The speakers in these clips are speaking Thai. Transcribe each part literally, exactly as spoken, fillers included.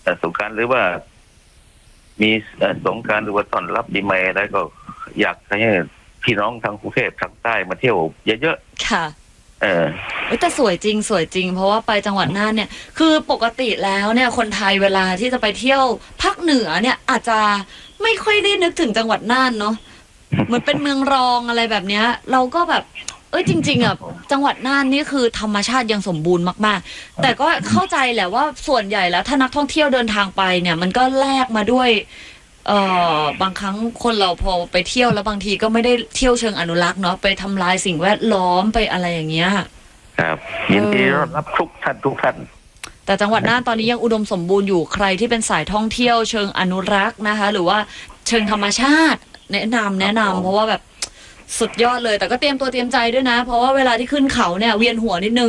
สงกรานต์หรือว่ามีสงกรานต์หรือว่าต้อนรับปีใหม่อะไรก็อยากให้พี่น้องทางกรุงเทพทางใต้มาเที่ยวเยอะๆค่ะเออแต่สวยจริงสวยจริงเพราะว่าไปจังหวัดน่านเนี่ยคือปกติแล้วเนี่ยคนไทยเวลาที่จะไปเที่ยวภาคเหนือเนี่ยอาจจะไม่ค่อยได้นึกถึงจังหวัดน่านเนาะเหมือนเป็นเมืองรองอะไรแบบเนี้ยเราก็แบบเอ้ยจริงๆอ่ะจังหวัดน่านนี่คือธรรมชาติยังสมบูรณ์มากๆแต่ก็เข้าใจแหละว่าส่วนใหญ่แล้วถ้านักท่องเที่ยวเดินทางไปเนี่ยมันก็แลกมาด้วยเอ่อบางครั้งคนเราพอไปเที่ยวแล้วบางทีก็ไม่ได้เที่ยวเชิงอนุรักษ์เนาะไปทำลายสิ่งแวดล้อมไปอะไรอย่างเงี้ยครับยินดีต้อนรับทุกท่านทุกท่านแต่จังหวัดน่านตอนนี้ยังอุดมสมบูรณ์อยู่ใครที่เป็นสายท่องเที่ยวเชิงอนุรักษ์นะคะหรือว่าเชิงธรรมชาติแนะนำแนะนำเพราะว่าแบบสุดยอดเลยแต่ก็เตรียมตัวเตรียมใจด้วยนะเพราะว่าเวลาที่ขึ้นเขาเนี่ยเวียนหัวนิดนึง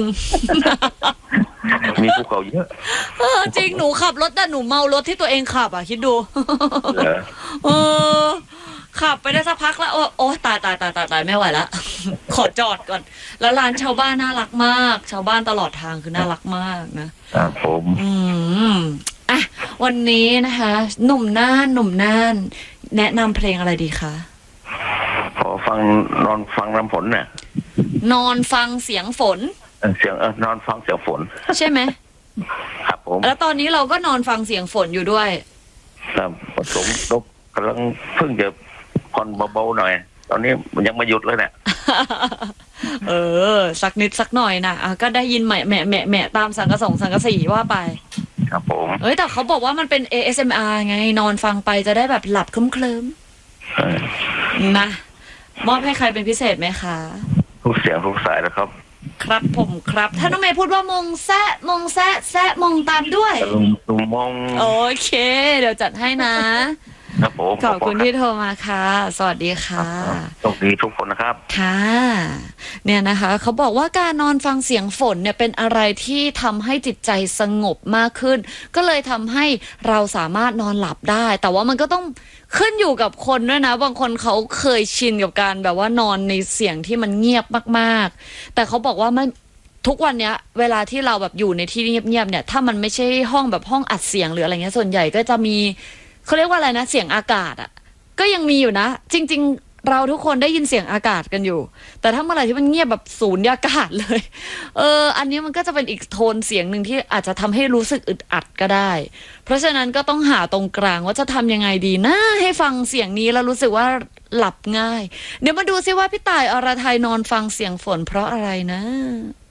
มีภูเขาเยอะเออจริงหนูขับรถแต่หนูเมารถที่ตัวเองขับอ่ะคิดดูเออขับไปได้สักพักแล้วโอ้ตายตายตายตายตายไม่ไหวละขอจอดก่อนแล้วร้านชาวบ้านน่ารักมากชาวบ้านตลอดทางคือน่ารักมากนะครับผมอืมอ่ะวันนี้นะคะหนุ่มน่านหนุ่มน่านแนะนำเพลงอะไรดีคะขอฟังนอนฟังน้ำฝนน่ะนอนฟังเสียงฝนเสียงเออนอนฟังเสียงฝนใช่ไหมครับผมแล้วตอนนี้เราก็นอนฟังเสียงฝนอยู่ด้วยครับผสมลบกำลังเพิ่งจะผ่อนเบาๆหน่อยตอนนี้มันยังไม่หยุดเลยเนี่ยเออสักนิดสักหน่อยนะอ่ะก็ได้ยินแหมะแหมะแหมะแหมะตามสังกะสงสังกะสีว่าไปครับผมเอ้ยแต่เขาบอกว่ามันเป็น เอ เอส เอ็ม อาร์ ไงนอนฟังไปจะได้แบบหลับเคลิ้มๆนะมอบให้ใครเป็นพิเศษไหมคะทุกเสียงทุกสายนะครับครับผมครับถ้าน้องเมย์พูดว่ามงแซะมงแซะแซะมงตามด้วยตุมมงโอเคเดี๋ยวจัดให้นะครับผมขอบคุณที่โทรมาค่ะสวัสดีค่ะโชคดีทุกคนนะครับค่ะเนี่ยนะคะเขาบอกว่าการนอนฟังเสียงฝนเนี่ยเป็นอะไรที่ทำให้จิตใจสงบมากขึ้นก็เลยทำให้เราสามารถนอนหลับได้แต่ว่ามันก็ต้องขึ้นอยู่กับคนด้วยนะบางคนเขาเคยชินกับการแบบว่านอนในเสียงที่มันเงียบมากๆแต่เขาบอกว่ามันทุกวันเนี้ยเวลาที่เราแบบอยู่ในที่เงียบๆเนี่ยถ้ามันไม่ใช่ห้องแบบห้องอัดเสียงหรืออะไรเงี้ยส่วนใหญ่ก็จะมีเขาเรียกว่าอะไรนะเสียงอากาศอ่ะก็ยังมีอยู่นะจริงๆเราทุกคนได้ยินเสียงอากาศกันอยู่แต่ถ้าเมื่อไหร่ที่มันเงียบแบบศูนย์อากาศเลยเอออันนี้มันก็จะเป็นอีกโทนเสียงหนึ่งที่อาจจะทำให้รู้สึกอึดอัดก็ได้เพราะฉะนั้นก็ต้องหาตรงกลางว่าจะทำยังไงดีนะให้ฟังเสียงนี้แล้วรู้สึกว่าหลับง่ายเดี๋ยวมาดูซิว่าพี่ต่ายอรไทยนอนฟังเสียงฝนเพราะอะไรนะ